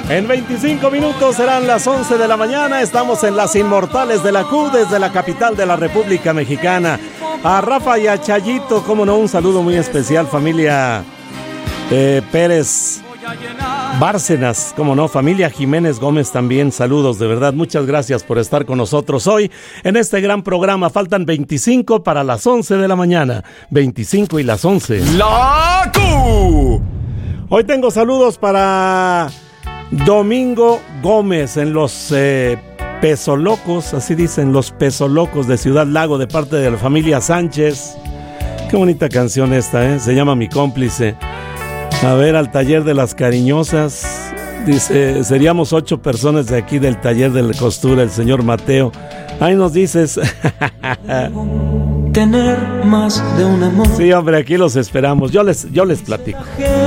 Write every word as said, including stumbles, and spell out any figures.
En veinticinco minutos serán las once de la mañana. Estamos en Las Inmortales de la Q desde la capital de la República Mexicana. A Rafa y a Chayito, cómo no, un saludo muy especial, familia eh, Pérez Bárcenas, cómo no, familia Jiménez Gómez también, saludos, de verdad, muchas gracias por estar con nosotros hoy en este gran programa. Faltan veinticinco para las once de la mañana, veinticinco y las once. La Q. Hoy tengo saludos para Domingo Gómez en los eh, Pesolocos, así dicen, los Pesolocos de Ciudad Lago, de parte de la familia Sánchez. Qué bonita canción esta, ¿eh? Se llama Mi Cómplice. A ver, al taller de las cariñosas, dice, seríamos ocho personas de aquí del taller de la costura, el señor Mateo. Ahí nos dices. Tener más de un amor. Sí, hombre, aquí los esperamos. Yo les, yo les platico.